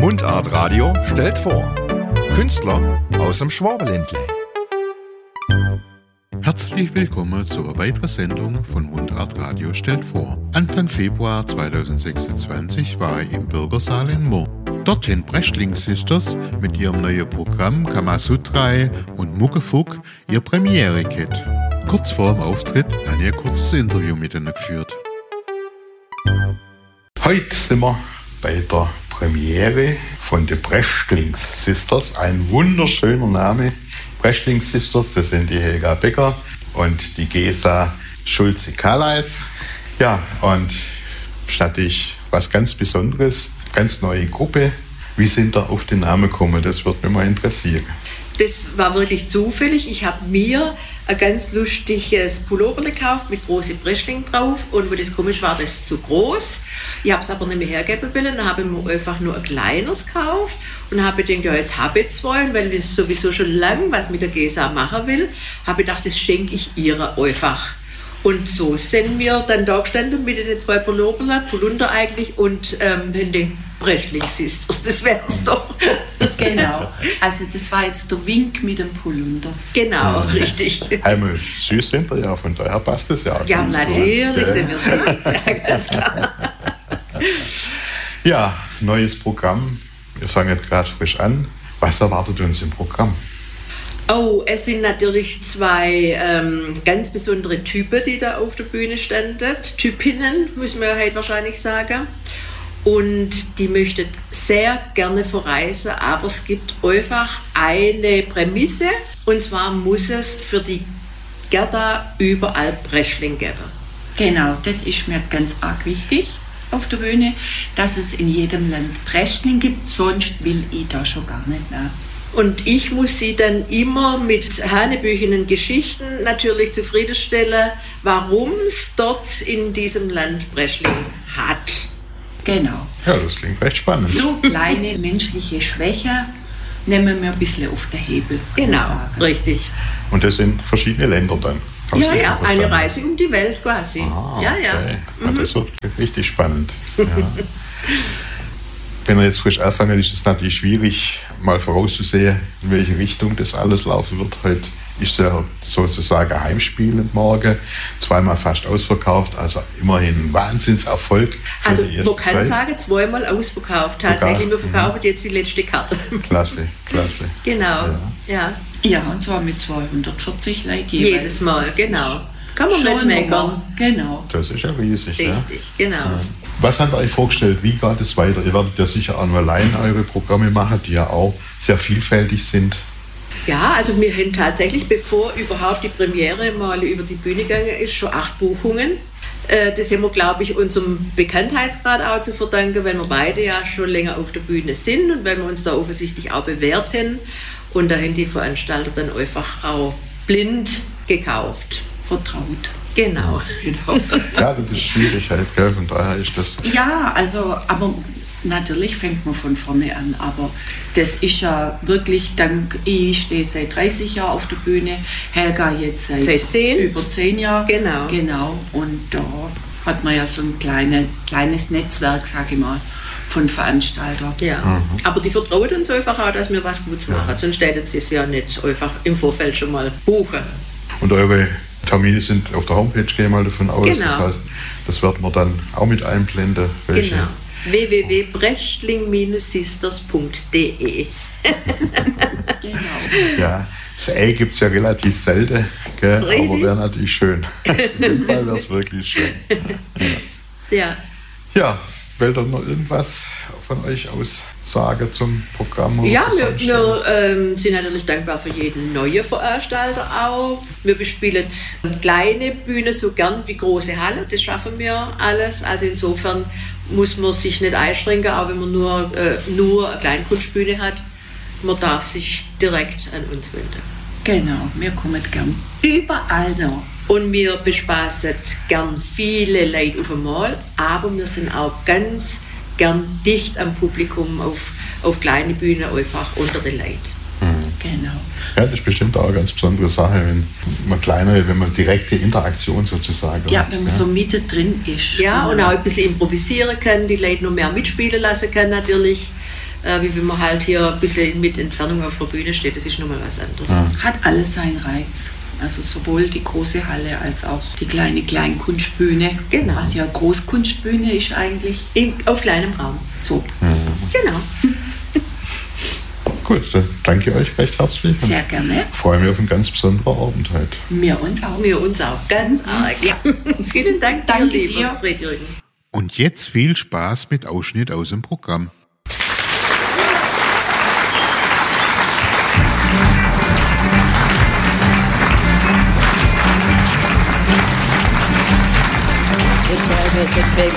Mundart Radio stellt vor. Künstler aus dem Schwabenländle. Herzlich willkommen zu einer weiteren Sendung von Mundart Radio stellt vor. Anfang Februar 2026 war ich im Bürgersaal in Murr. Dort haben Brechtling Sisters mit ihrem neuen Programm Kamasutra und Muckefuck ihre Premiere gehabt. Kurz vor dem Auftritt habe ich ein kurzes Interview mit ihnen geführt. Heute sind wir bei der Premiere von den Brechtling Sisters. Ein wunderschöner Name. Brechtling Sisters, das sind die Helga Becker und die Gesa Schulze-Kalais. Ja, und statt ich was ganz Besonderes, ganz neue Gruppe. Wie sind da auf den Namen gekommen? Das würde mich mal interessieren. Das war wirklich zufällig. Ich habe mir ein ganz lustiges Pullover gekauft mit großen Breschling drauf und wo das komisch war, das zu groß. Ich habe es aber nicht mehr hergeben wollen, dann habe ich mir einfach nur ein kleines gekauft und habe gedacht, ja, jetzt habe ich zwei und weil ich sowieso schon lange was mit der Gesa machen will, habe ich gedacht, das schenke ich ihr einfach. Und so sind wir dann da gestanden mit den zwei Polunder eigentlich und den Brechtling Sisters, das wär's doch. Genau, also das war jetzt der Wink mit dem Polunder. Genau, richtig. Einmal süß sind ja, von daher passt das ja. Ja, natürlich sind wir süß, ja, ganz klar. Ja, neues Programm. Wir fangen jetzt gerade frisch an. Was erwartet uns im Programm? Oh, es sind natürlich zwei ganz besondere Typen, die da auf der Bühne standen. Typinnen, müssen wir heute wahrscheinlich sagen. Und die möchten sehr gerne verreisen, aber es gibt einfach eine Prämisse. Und zwar muss es für die Gerda überall Breschling geben. Genau, das ist mir ganz arg wichtig auf der Bühne, dass es in jedem Land Breschling gibt, sonst will ich da schon gar nicht mehr. Und ich muss sie dann immer mit hanebüchenen Geschichten natürlich zufriedenstellen, warum es dort in diesem Land Breschling hat. Genau. Ja, das klingt recht spannend. So kleine menschliche Schwäche nehmen wir ein bisschen auf den Hebel. Genau, richtig. Und das sind verschiedene Länder dann? Ja, eine Reise um die Welt quasi. Ah, ja, okay. ja. Ja, das wird richtig spannend. Ja. Wenn wir jetzt frisch anfangen, ist es natürlich schwierig, mal vorauszusehen, in welche Richtung das alles laufen wird. Heute ist ja sozusagen ein Heimspiel morgen, zweimal fast ausverkauft, also immerhin ein Wahnsinnserfolg. Also man kann sagen, zweimal ausverkauft. Tatsächlich, wir verkaufen jetzt die letzte Karte. Klasse. Genau, ja. Ja, und zwar mit 240 Leuten jedes Mal, genau. Kann man nicht meckern. Genau. Das ist ja riesig. Richtig, ja. Genau. Ja. Was habt ihr euch vorgestellt? Wie geht es weiter? Ihr werdet ja sicher auch nur allein eure Programme machen, die ja auch sehr vielfältig sind. Ja, also wir haben tatsächlich, bevor überhaupt die Premiere mal über die Bühne gegangen ist, schon 8 Buchungen. Das haben wir, glaube ich, unserem Bekanntheitsgrad auch zu verdanken, weil wir beide ja schon länger auf der Bühne sind und weil wir uns da offensichtlich auch bewährt haben. Und da haben die Veranstalter dann einfach auch blind gekauft. Vertraut. Genau. Ja, das ist schwierig halt, gell? Von daher ist das... Ja, also, aber natürlich fängt man von vorne an, aber das ist ja wirklich, ich stehe seit 30 Jahren auf der Bühne, Helga jetzt seit 10. Über 10 Jahren. Genau. Und da hat man ja so ein kleines Netzwerk, sage ich mal, von Veranstaltern. Ja, aber die vertrauen uns einfach auch, dass wir was Gutes machen, sonst hätten sie es ja nicht einfach im Vorfeld schon mal buchen. Und eure Termine sind auf der Homepage, gehe ich mal davon aus. Genau. Das heißt, das wird man dann auch mit einblenden. Welche? Genau. www.brechtling-sisters.de Genau. Ja, das Ei gibt es ja relativ selten, gell? Aber wäre natürlich schön. In dem Fall wäre es wirklich schön. Ja, wollt ihr noch irgendwas von euch aus sagen zum Programm? Ja, wir sind natürlich dankbar für jeden neuen Veranstalter auch. Wir bespielen kleine Bühnen so gern wie große Halle, das schaffen wir alles. Also insofern muss man sich nicht einschränken, auch wenn man nur eine Kleinkunstbühne hat. Man darf sich direkt an uns wenden. Genau, wir kommen gern überall noch. Und wir bespaßen gern viele Leute auf einmal, aber wir sind auch ganz gern dicht am Publikum auf kleine Bühnen, einfach unter den Leuten. Genau. Ja, das ist bestimmt auch eine ganz besondere Sache, wenn man direkte Interaktion sozusagen ja, hat. Wenn man so mittendrin ist. Ja, und auch ein bisschen improvisieren kann, die Leute noch mehr mitspielen lassen kann natürlich. wie wenn man halt hier ein bisschen mit Entfernung auf der Bühne steht. Das ist nochmal was anderes. Ja. Hat alles seinen Reiz. Also sowohl die große Halle als auch die kleine Kleinkunstbühne. Genau. Was ja Großkunstbühne ist eigentlich. Auf kleinem Raum. So. Genau. Gut, dann danke euch recht herzlich. und Sehr gerne. freue mich auf einen ganz besonderen Abend heute. Wir uns auch. Wir uns auch ganz arg. Ja. Vielen Dank, Danke lieber dir. Fred Jürgen. Und jetzt viel Spaß mit Ausschnitt aus dem Programm.